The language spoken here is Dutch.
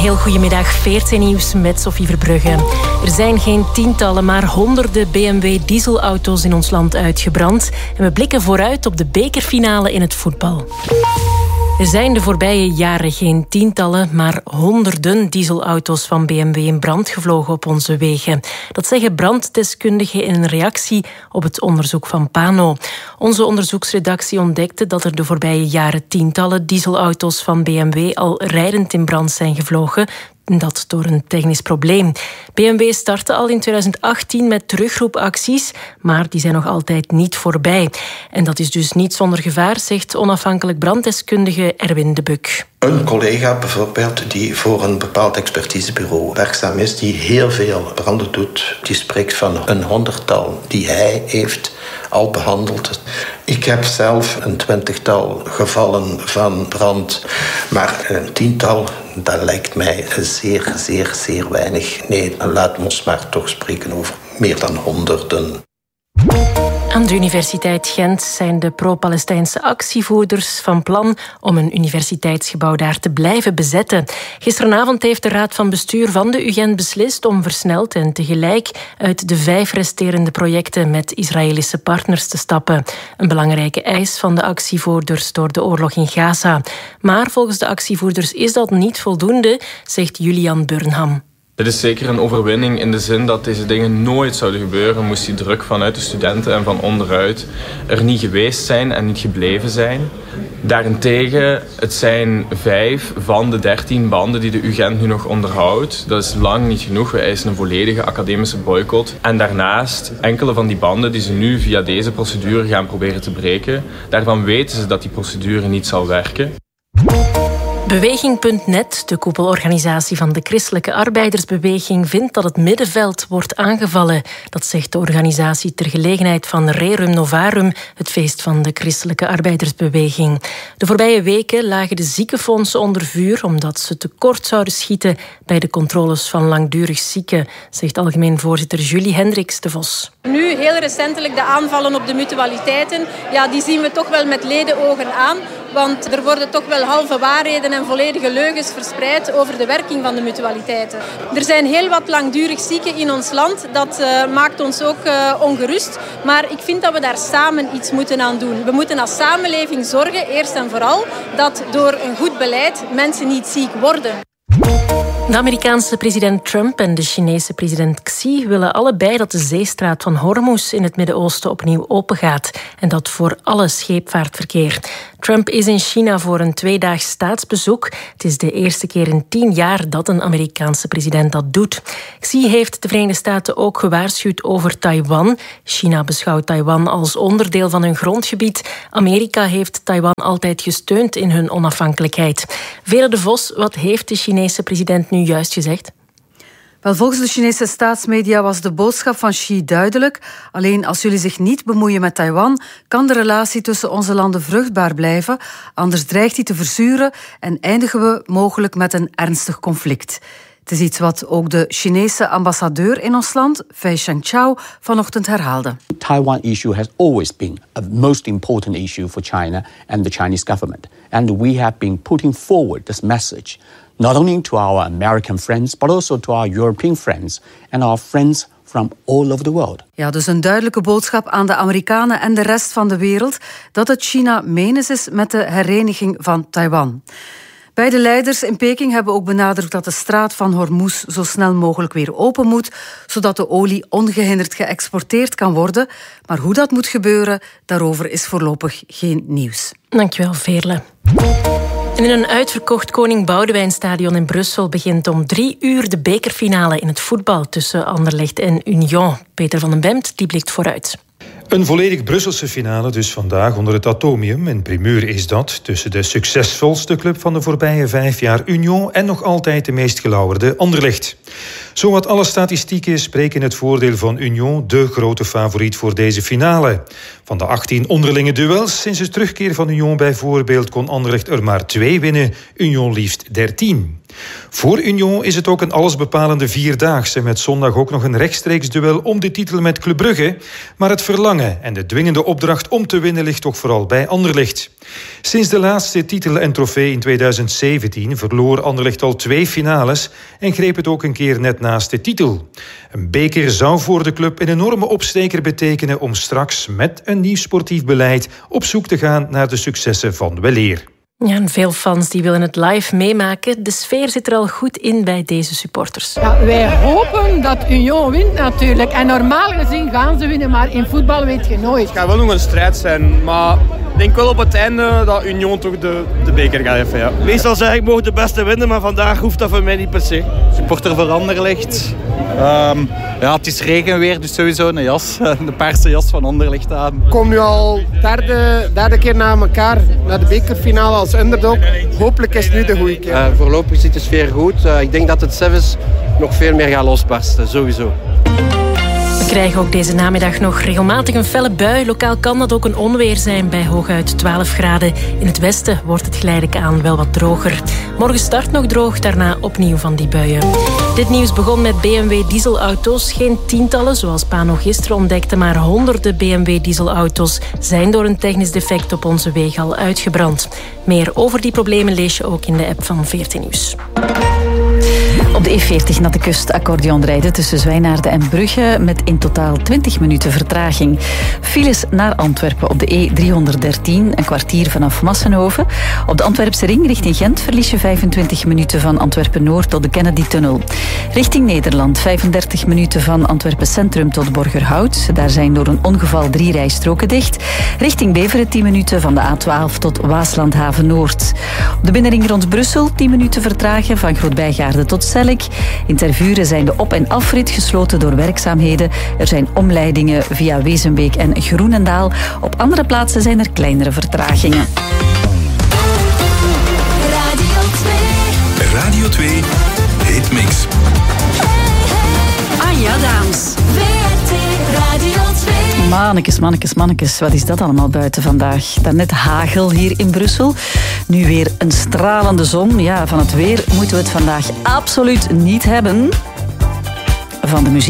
heel goedemiddag, 14 nieuws met Sophie Verbrugge. Er zijn geen tientallen, maar honderden BMW dieselauto's in ons land uitgebrand. En we blikken vooruit op de bekerfinale in het voetbal. Er zijn de voorbije jaren geen tientallen, maar honderden dieselauto's van BMW in brand gevlogen op onze wegen. Dat zeggen branddeskundigen in een reactie op het onderzoek van Pano. Onze onderzoeksredactie ontdekte dat er de voorbije jaren tientallen dieselauto's van BMW al rijdend in brand zijn gevlogen. Dat door een technisch probleem. BMW startte al in 2018 met terugroepacties, maar die zijn nog altijd niet voorbij. En dat is dus niet zonder gevaar, zegt onafhankelijk branddeskundige Erwin de Buck. Een collega bijvoorbeeld die voor een bepaald expertisebureau werkzaam is, die heel veel branden doet, die spreekt van een 100-tal die hij heeft al behandeld. Ik heb zelf een 20-tal gevallen van brand, maar een 10-tal, dat lijkt mij zeer, zeer, zeer weinig. Nee, laat ons maar toch spreken over meer dan honderden. Aan de Universiteit Gent zijn de pro-Palestijnse actievoerders van plan om een universiteitsgebouw daar te blijven bezetten. Gisteravond heeft de Raad van Bestuur van de UGent beslist om versneld en tegelijk uit de 5 resterende projecten met Israëlische partners te stappen. Een belangrijke eis van de actievoerders door de oorlog in Gaza. Maar volgens de actievoerders is dat niet voldoende, zegt Julian Burnham. Dit is zeker een overwinning in de zin dat deze dingen nooit zouden gebeuren moest die druk vanuit de studenten en van onderuit er niet geweest zijn en niet gebleven zijn. Daarentegen, het zijn 5 van de 13 banden die de UGent nu nog onderhoudt. Dat is lang niet genoeg. We eisen een volledige academische boycott. En daarnaast, enkele van die banden die ze nu via deze procedure gaan proberen te breken, daarvan weten ze dat die procedure niet zal werken. Beweging.net, de koepelorganisatie van de Christelijke Arbeidersbeweging, vindt dat het middenveld wordt aangevallen. Dat zegt de organisatie ter gelegenheid van Rerum Novarum, het feest van de Christelijke Arbeidersbeweging. De voorbije weken lagen de ziekenfondsen onder vuur omdat ze tekort zouden schieten bij de controles van langdurig zieken, zegt algemeen voorzitter Julie Hendricks de Vos. Nu, heel recentelijk, de aanvallen op de mutualiteiten, ja, die zien we toch wel met ledenogen aan. Want er worden toch wel halve waarheden en volledige leugens verspreid over de werking van de mutualiteiten. Er zijn heel wat langdurig zieken in ons land. Dat maakt ons ook ongerust. Maar ik vind dat we daar samen iets moeten aan doen. We moeten als samenleving zorgen, eerst en vooral, dat door een goed beleid mensen niet ziek worden. De Amerikaanse president Trump en de Chinese president Xi willen allebei dat de zeestraat van Hormuz in het Midden-Oosten opnieuw opengaat. En dat voor alle scheepvaartverkeer. Trump is in China voor een 2-daags staatsbezoek. Het is de eerste keer in 10 jaar dat een Amerikaanse president dat doet. Xi heeft de Verenigde Staten ook gewaarschuwd over Taiwan. China beschouwt Taiwan als onderdeel van hun grondgebied. Amerika heeft Taiwan altijd gesteund in hun onafhankelijkheid. Vele de Vos, wat heeft de Chinese president nu juist gezegd? Wel, volgens de Chinese staatsmedia was de boodschap van Xi duidelijk. Alleen als jullie zich niet bemoeien met Taiwan, kan de relatie tussen onze landen vruchtbaar blijven. Anders dreigt die te verzuren en eindigen we mogelijk met een ernstig conflict. Het is iets wat ook de Chinese ambassadeur in ons land, Fei Shengqiao, vanochtend herhaalde. The Taiwan issue has always been a most important issue for China and the Chinese government. And we have been putting forward this message not only to our American friends, but also to our European friends and our friends from all over the world. Ja, dus een duidelijke boodschap aan de Amerikanen en de rest van de wereld dat het China menens is met de hereniging van Taiwan. Beide leiders in Peking hebben ook benadrukt dat de straat van Hormuz zo snel mogelijk weer open moet, zodat de olie ongehinderd geëxporteerd kan worden. Maar hoe dat moet gebeuren, daarover is voorlopig geen nieuws. Dankjewel, Veerle. En in een uitverkocht Koning Boudewijnstadion in Brussel begint om 3 uur de bekerfinale in het voetbal tussen Anderlecht en Union. Peter van den Bemt die blikt vooruit. Een volledig Brusselse finale dus vandaag onder het Atomium. En primeur is dat tussen de succesvolste club van de voorbije 5 jaar Union en nog altijd de meest gelauwerde Anderlecht. Zowat alle statistieken spreken in het voordeel van Union, de grote favoriet voor deze finale. Van de 18 onderlinge duels sinds de terugkeer van Union bijvoorbeeld kon Anderlecht er maar 2 winnen, Union liefst 13. Voor Union is het ook een allesbepalende vierdaagse met zondag ook nog een rechtstreeks duel om de titel met Club Brugge. Maar het verlangen en de dwingende opdracht om te winnen ligt toch vooral bij Anderlecht. Sinds de laatste titel en trofee in 2017 verloor Anderlecht al 2 finales en greep het ook een keer net naast de titel. Een beker zou voor de club een enorme opsteker betekenen om straks met een nieuw sportief beleid op zoek te gaan naar de successen van weleer. Ja, en veel fans die willen het live meemaken. De sfeer zit er al goed in bij deze supporters. Ja, wij hopen dat Union wint natuurlijk. En normaal gezien gaan ze winnen, maar in voetbal weet je nooit. Het gaat wel nog een strijd zijn, maar ik denk wel op het einde dat Union toch de beker gaat hebben. Ja. Meestal zeg ik, mogen de beste winnen, maar vandaag hoeft dat voor mij niet per se. Supporter voor Anderlecht. Ja, het is regenweer, dus sowieso een jas. De paarse jas van Anderlecht aan. Ik kom nu al derde keer na elkaar naar de bekerfinale als underdog. Hopelijk is het nu de goede keer. Voorlopig zit de sfeer goed. Ik denk dat het Sevens nog veel meer gaat losbarsten, sowieso. We krijgen ook deze namiddag nog regelmatig een felle bui. Lokaal kan dat ook een onweer zijn bij hooguit 12 graden. In het westen wordt het geleidelijk aan wel wat droger. Morgen start nog droog, daarna opnieuw van die buien. Dit nieuws begon met BMW dieselauto's. Geen tientallen, zoals Pano gisteren ontdekte, maar honderden BMW dieselauto's zijn door een technisch defect op onze wegen al uitgebrand. Meer over die problemen lees je ook in de app van 14 Nieuws. Op de E40 naar de kust accordeon rijden tussen Zwijnaarden en Brugge met in totaal 20 minuten vertraging. Files naar Antwerpen op de E313, een kwartier vanaf Massenhoven. Op de Antwerpse ring richting Gent verlies je 25 minuten van Antwerpen-Noord tot de Kennedy-tunnel. Richting Nederland 35 minuten van Antwerpen Centrum tot Borgerhout. Daar zijn door een ongeval 3 rijstroken dicht. Richting Beveren 10 minuten van de A12 tot Waaslandhaven-Noord. Op de binnenring rond Brussel 10 minuten vertragen van Grootbijgaarden tot Selk. In Tervuren zijn de op- en afrit gesloten door werkzaamheden. Er zijn omleidingen via Wezenbeek en Groenendaal. Op andere plaatsen zijn er kleinere vertragingen. Radio 2 Hitmix. Anja Daams. Radio 2. Mannekes, wat is dat allemaal buiten vandaag? Daarnet hagel hier in Brussel. Nu weer een stralende zon. Ja, van het weer moeten we het vandaag absoluut niet hebben. Van de muziek.